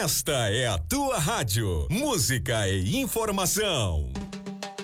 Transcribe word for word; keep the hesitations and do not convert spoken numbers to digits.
Esta é a tua rádio. Música e informação.